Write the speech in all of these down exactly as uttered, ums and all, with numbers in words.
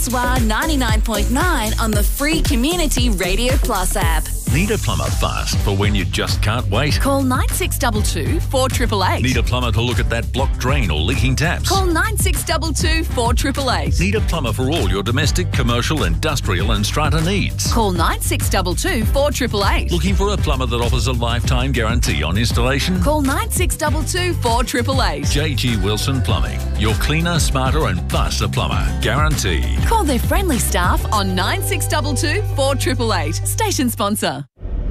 S W A ninety-nine point nine on the free Community Radio Plus app. Need a plumber fast for when you just can't wait? Call nine six two two, four eight eight eight. Need a plumber to look at that blocked drain or leaking taps? Call nine six two two, four eight eight eight. Need a plumber for all your domestic, commercial, industrial and strata needs? Call nine six two two, four eight eight eight. Looking for a plumber that offers a lifetime guarantee on installation? Call nine six two two, four eight eight eight. J G Wilson Plumbing. Your cleaner, smarter and faster plumber. Guaranteed. Call their friendly staff on nine six two two, four eight eight eight. Station sponsor.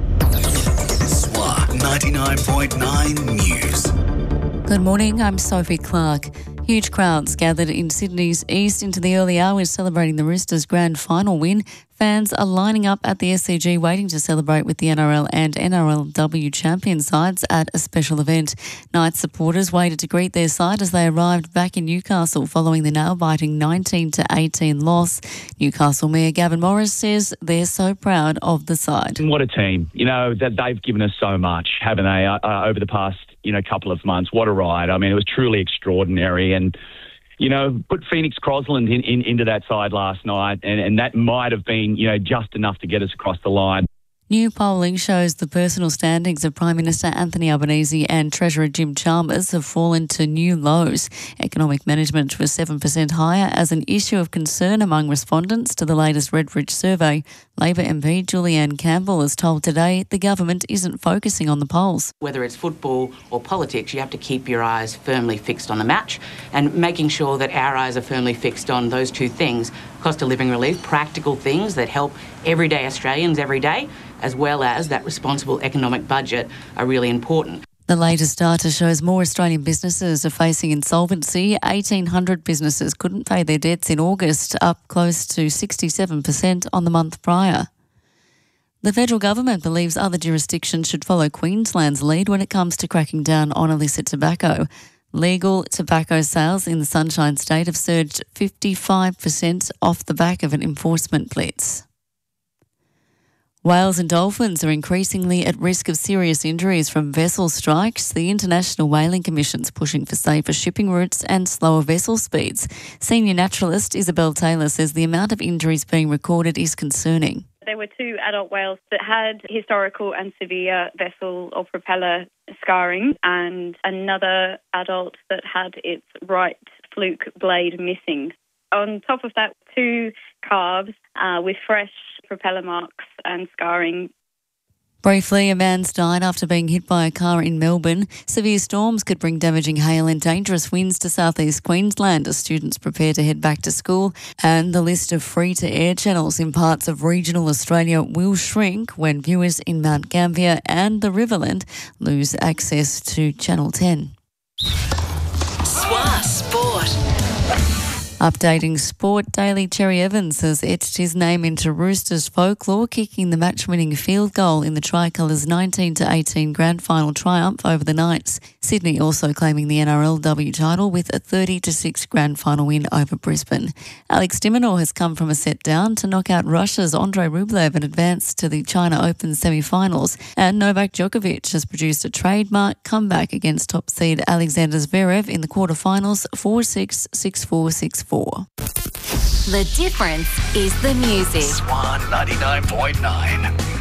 S W A ninety-nine point nine News. Good morning, I'm Sophie Clark. Huge crowds gathered in Sydney's east into the early hours celebrating the Roosters' grand final win. Fans are lining up at the S C G waiting to celebrate with the N R L and N R L W champion sides at a special event. Knights supporters waited to greet their side as they arrived back in Newcastle following the nail-biting nineteen to eighteen loss. Newcastle Mayor Gavin Morris says they're so proud of the side. What a team. You know, that they've given us so much, haven't they, uh, over the past, you know, couple of months. What a ride. I mean, it was truly extraordinary. And you know, put Phoenix Crosland in, in, into that side last night, and, and that might have been, you know, just enough to get us across the line. New polling shows the personal standings of Prime Minister Anthony Albanese and Treasurer Jim Chalmers have fallen to new lows. Economic management was seven percent higher as an issue of concern among respondents to the latest Redbridge survey. Labor M P Julianne Campbell has told Today the government isn't focusing on the polls. Whether it's football or politics, you have to keep your eyes firmly fixed on the match, and making sure that our eyes are firmly fixed on those two things: cost of living relief, practical things that help everyday Australians every day, as well as that responsible economic budget, are really important. The latest data shows more Australian businesses are facing insolvency. eighteen hundred businesses couldn't pay their debts in August, up close to sixty-seven percent on the month prior. The federal government believes other jurisdictions should follow Queensland's lead when it comes to cracking down on illicit tobacco. Legal tobacco sales in the Sunshine State have surged fifty-five percent off the back of an enforcement blitz. Whales and dolphins are increasingly at risk of serious injuries from vessel strikes. The International Whaling Commission's pushing for safer shipping routes and slower vessel speeds. Senior naturalist Isabel Taylor says the amount of injuries being recorded is concerning. There were two adult whales that had historical and severe vessel or propeller scarring, and another adult that had its right fluke blade missing. On top of that, two calves uh, with fresh propeller marks and scarring. Briefly, a man's died after being hit by a car in Melbourne. Severe storms could bring damaging hail and dangerous winds to southeast Queensland as students prepare to head back to school. And the list of free-to-air channels in parts of regional Australia will shrink when viewers in Mount Gambier and the Riverland lose access to Channel ten. S W A Sport. Updating sport, Daly Cherry Evans has etched his name into Roosters folklore, kicking the match-winning field goal in the Tricolours' nineteen to eighteen grand final triumph over the Knights. Sydney also claiming the N R L W title with a thirty to six grand final win over Brisbane. Alex de Minaur has come from a set down to knock out Russia's Andrei Rublev and advance to the China Open semi-finals. And Novak Djokovic has produced a trademark comeback against top seed Alexander Zverev in the quarterfinals, four six, six four, six four. The difference is the music. S W A ninety-nine point nine.